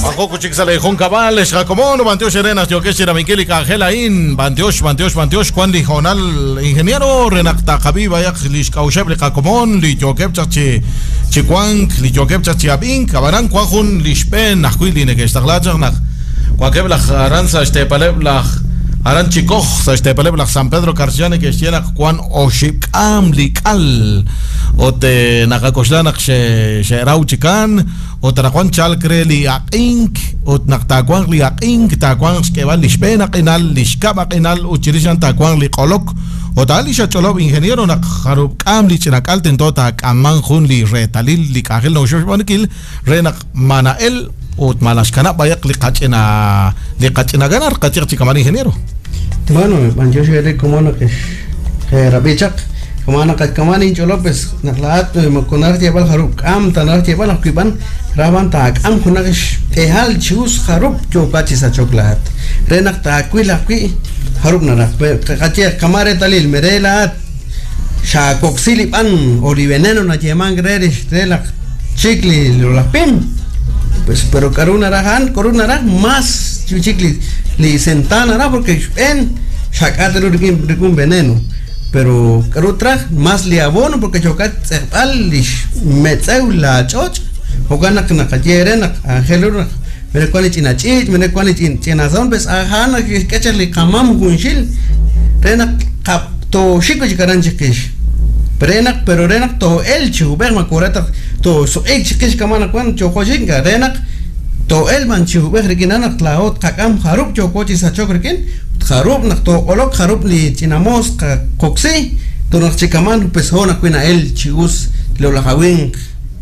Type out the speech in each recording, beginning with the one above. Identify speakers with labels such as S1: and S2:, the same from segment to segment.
S1: Paco Cuchixale, Jon Cabal, Jacomón, Banteos Serenas, Yoquesira, Miquelica, Angelaín, Banteos, Juan Lijonal, Ingeniero, Renacta, Javiva, Lis Caucheble, Jacomón, Lijoquep, Chiquan, Lijoquep, Chiabin, Cabarán, Cuajun, Lispen, Ajuiline, que está Glachanac, Cuaquebla, Aranza, Estepalebla, Aran Chicoch, Estepalebla, San Pedro Carciane, que tiene Juan Oshikam, Lical, Ote Nakakoslanak, Sherau Chican, Otrajuan Chalcre, Liaink, Otnaktaquan, Liaink, Taquan, Skeval, Lispen, Akinal, Liskaba, Akinal, Uchirishan, Taquan, Licolok, Otalisha Cholov, Ingeniero, Nakharukam, Lichinakal, Tentota, Kaman, Hunli, Retalil, Likahel, no Shoshmanikil, Renak Manael. Utmalaskana bayak likachina ganar kachir chikaman ingeniero.
S2: Bueno, yo soy como no que rabichak como ana kaman incho López naklat makonar jebal haruk am tanar jebal akiban raban tak am kunagish ehal chus haruk chokachi sa choklat renak takwila qui haruk narak kachir kamare talil merelat sha koksili pan oliveneno na jeman grerish relak chikli lolapin. Pues pero corunará más chichicli li sentanará porque en sacatero un veneno pero carutra más li abono porque chocat al metzeu la choch o gana que na cayere na angelur me cual chinachit me cual chinazón pues ajana que echarle camam gunshil rena capto chico chicaranchikish pero renak to el chuber makurata to so chikish kamana kwan chokojinga renak to el man chuber rikinana tlaot kakam harup chokochi sa chokrikin harup nak to olok harup li chinamos koksi to nak chikaman pues hona kwina el chigus lo la hawing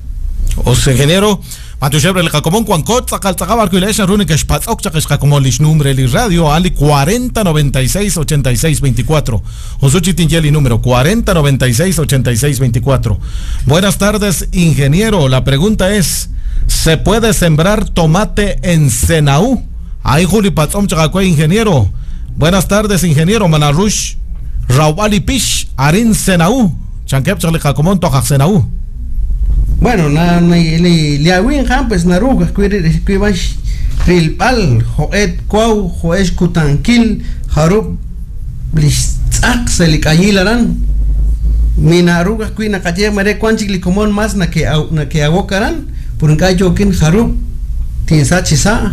S1: os ingeniero Matuchebre el Jacomón Cuancot, Zacalzacabar, Cuilesha, Runic, Spatzok, Jacomón, Lish, número, el radio, Ali 4096-8624. Osuchi Tingeli, número 4096-8624. Buenas tardes, ingeniero. La pregunta es: ¿se puede sembrar tomate en Senaú? Ahí Juli Patzom Chacacue, ingeniero. Buenas tardes, ingeniero. Manarush, Raubali Pish, Arin Senaú. Chanquep Chale Jacomón, Toja Senaú.
S2: Bueno, li awin han pues naruga kuibash rilpal joet kwau joesh kutankil harub blitzak selikayilaran minaruga kuina kaje mare kwanchik li komon mas na que awokaran por un gallo kin harub tinsa chisa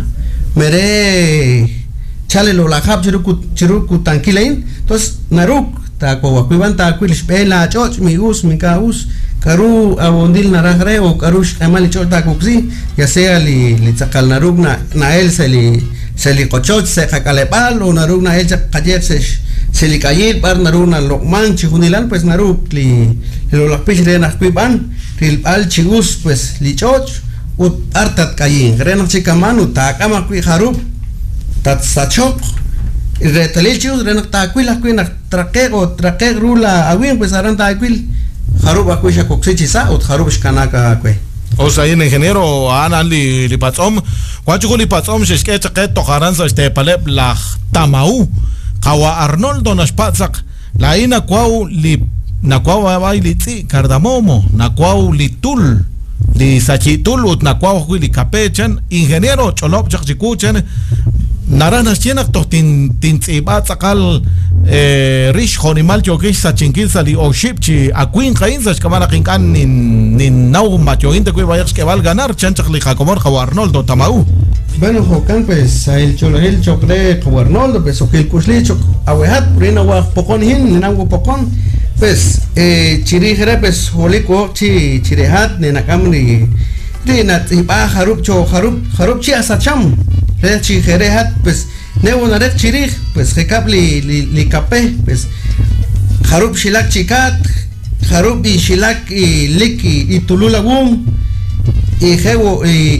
S2: mere chale lo la hab chiru kutankilain entonces naruk ta ko kuiban ta kuilish bela choch mi us mi kaus Karu abondil naragre o karush amali chota kuksi ya sea li tsakal narug na el se li kochot se jakalepal o narug na el kajer se li kayil par narug na lokman chihunilan pues narug li lo lakpish re na kuiban ril al chigus pues li choch ut artat kayin rena chikaman utakama kui harub tat sachok retalil chius rena takwila kuina trakeg rula awin pues aran takwil Harub acuisha coxichisa o harub shkanaka kwe.
S1: O sea, en ingeniero ana li patzom, cuachu li patzom se sketch que tojaranza palep la tamau. Kawa Arnoldo nashpatzak la ina kwau li na kwau bai li tsi cardamomo, na kwau li tul, li sachitul ut na kwau li kapechan, ingeniero cholop chikuchen naranas chienak to tin tsibat sakal rish honimal chokish sa chinkil sali o shipchi akuin kain sa kamana kinkan nin nau macho inte que vayas que va a ganar chanchak li Jacomón Arnoldo Tamau.
S2: Bueno, Jocan pues el cholohel chokre Arnoldo pues o el kuslicho awehat prina wa pokon hin ninawo pokon pues chirigere pues holiko chirehat ninakamni dinat iba harup chi asacham re chigerehat pues Nevo narek chirij, pues recap li capé, pues Harup shilak chikat, Harup y shilak y liki y tululagum, y jevo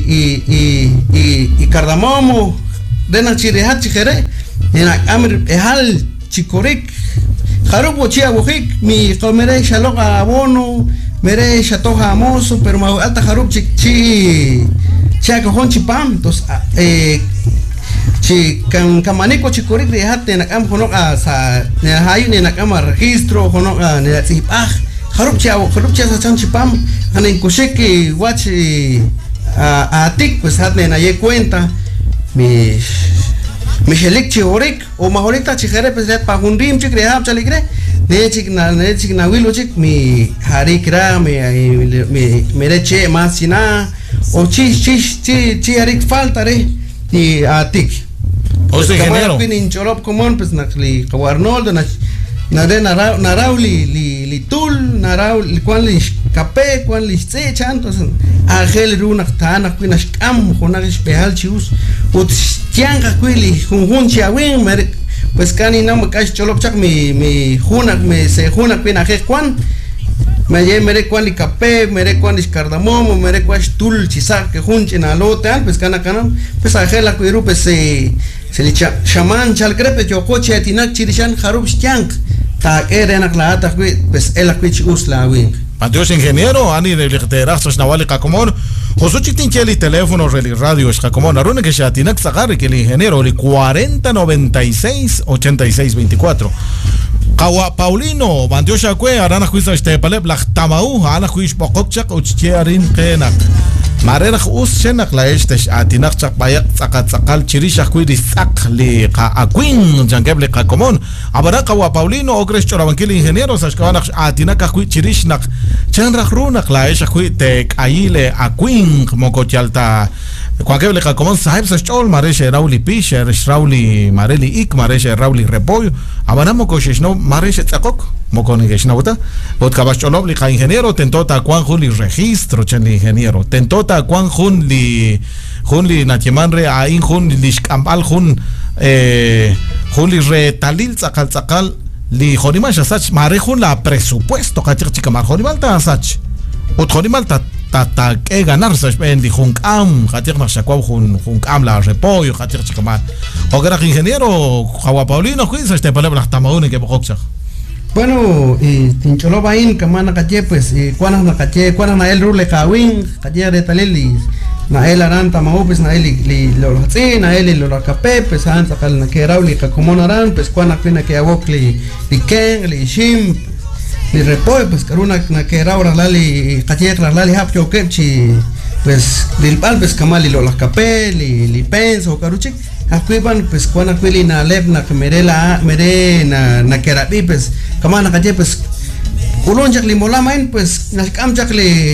S2: y cardamomo, dena chirihat chijere, en amir ehal chikorik, Harup ochia wojik, mi comere shaloga abono, mere shatoja amoso, pero ma alta Harup chi acojon chipam, entonces si kamanico chikorik de hate nakam honok sa ne hayu ne nakam registro honok ne sipah harup cha sa chan chipam hanin kusheki watch a tik pues hatne na ye cuenta mi Michelik chihorik o mahorita chikere pues let pa hundim chik rehab chaligre ne chik na wilu chik mi harikra mi reche mas china o chi harik falta re y atik
S1: o sea ingeniero
S2: in chorop común pues nakli kawarnoldo na rauli li tul na rauli kwan li kape kwan li tse chantos agel runak tanak kwinash kam hunagish behal chius ut tianga kwili hun chiawin mer pues kani na makash cholop chak mi hunak me se hunak pina je kwan me ye mere kwan li kape mere kwan is cardamomo mere kwan tul chisak que hun china lotan pues kana pues agel akwiru pues se li shaman chal crepe yo coche atinak chirishan harub stiank ta erenak la ata pues el akwich usla win
S1: Dios ingeniero ani de lichterachs nawali Jacomón José chitin cheli teléfono radio es Jacomón arune que shatinak sagar que el ingeniero li 4096 8624 Kawa Paulino Bandio Shakwe arana juiz este paleb la tamau ana juiz pokokchak uchchearin kenak Marera us shenak la estes atinak chak bayak tsakal chirisha kuidi sak li ka akwin jangeble Jacomón abara Kawa Paulino ogres chorabanquil ingeniero sashkanak atinak kuid chirishnak chanrak runak la esha kuid tek aile akwin mokochalta Cuanqueble Jacomón sahib sachol mareshe rauli pisher rauli mareli ik mareshe rauli repollo abanamo koshishno mareshe tsakok mokoni geshnauta bot kabacholob li ka ingeniero tentota kwan juli registro chen ingeniero tentota kwan juli natyemanre a in juli shkambal juli retalil tsakal li jonimal sach mare jun la presupuesto kachik chikamar jonimal ta sach ot jonimal ta que ganarse en dijuncam hatir na shakwa juncam la repollo hatir chikamar o que era ingeniero Jawa Paulino juiz este palabra tamaune que boxer
S2: bueno y tincholo bain kamana kache pues cuana na kache cuana na el rule kawin kache de taleli na el aran tamau pues na el li lo hatsi na el lo kape pues han sakal na que rauli ka como aran pues cuana pina que agokli ken li shim li repollo pues karuna na que raura lali kache lali hap chokepchi pues lil pal pues kamali lo kape li penso karuchi Akwiban pues cuando akwili na leb na merela mere na kerabi pues kamana kaje pues ulon jak limola main pues na kam jak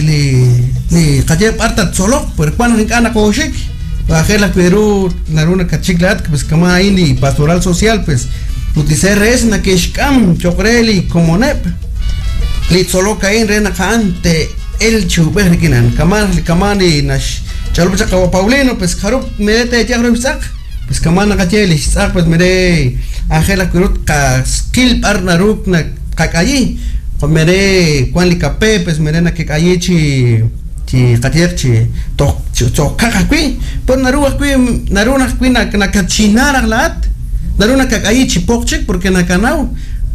S2: li kaje parta solo por cuando hinkana koshik bajela Perú na runa kachiglat pues kama ini pastoral social pues utiser res na kishkam chokreli komonep li solo kain rena kante el chuberginan kamani nash chalo Kawa Paulino pues kharup merete jagro sak pues kamana kacheli sak pues mere ajela kurut ka skill parnaruk na kakayi mere kwali kape pues mere na kakayi chi katerchi to kakakwi pues naruna kwi na kachinara lat naruna kakayi chi pokchik porque na kanau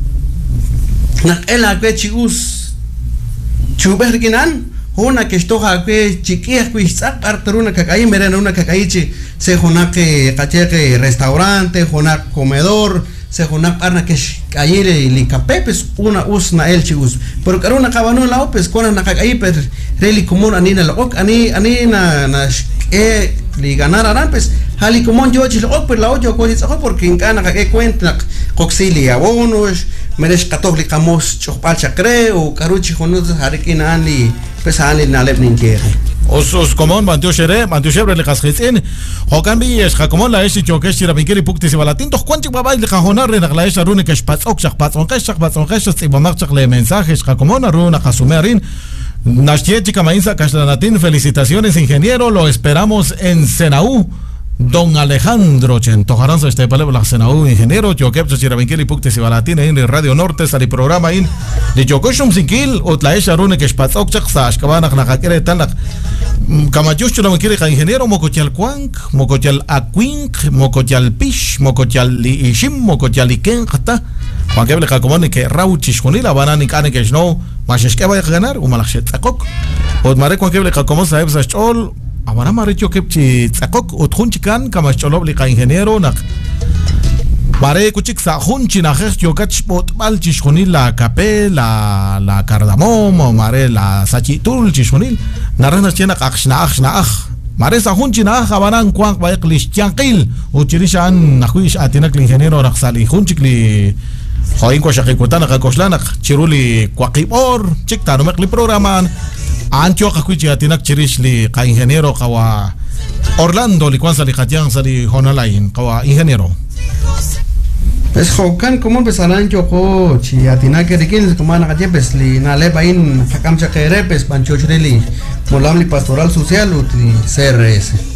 S2: na ela kwechi us chuberginan una que estoja que chiquilla que sak arteruna que caí merena una que caí se jona que caché restaurante jona comedor se jona parna que caí li capepes una usna el chius pero que una cabano la pues con una caí per reli común anina la ok ani na li ganar aran pues hali común yo chi la per la ojo ko porque en cana que cuenta coxili abonos meres católica camos chopalcha creo caruchi jonos harikina ali pues ali na lebnin ker
S1: os común Bandio Shere le casquetin o cambi es Jacomón la esi choque si rabinqueri pukti si balatin to cuanchi babay le cajonar re la esa rune que spatzok chapatson si bomachak le mensajes Jacomón aruna casumerin Nashtieti Kamainza Castlanatín, felicitaciones ingeniero, lo esperamos en Senaú. Don Alejandro Chentojaranza este palabra Senaú ingeniero, Yoquepso Chirabenquil y Puctes y Balatín en Radio Norte, sali programa in de Yokoshum Sinkil, Otlaesha Rune que Spatzokchak, Sash Kabanak, Nakakere Tanak, Kamayush Chirabenquil ingeniero, Mocochal Quank, Mocochal Aquink, Mocochal Pish, Mocochal Ishim, Mocochal Ikenjata. Juan Queble Jacomón que Rauchis Junila Banani Kane que no más es que vaya a ganar un malachet Tzakok o Mare Juan Queble Jacomón sabe Sachol Abana Marecho Kepchi Tzakok o Tunchikan Kamacholobli ingeniero nak Mare Kuchik Sahunchi Najes Yokach Bot Balchis Junila Capé la Cardamom o Mare la Sachitul Chishunil Narana Chena Achna Maresa Hunchina, Habanan, Quank, Baeklish, Chankil, Uchirishan, Nahuish, Atinak, Ingeniero, Raxali, Hunchikli, Joinko Shakikutana, Kakoslanak, Chiruli, Quakibor, Chikta, Numekli Programan, Antioch, Akuchi, Atinak, Chirishli, Ka Ingeniero, Kawa, Orlando, Liquanza, Likatian, Sali, Honalain, Kawa, Ingeniero.
S2: Pues Hokan, ¿cómo empezarán Yoko? Si Atina que requieren, como van a pues li nale bain, Hakam Chakere, pues Pancho Chireli, Molamli Pastoral Social, CRS.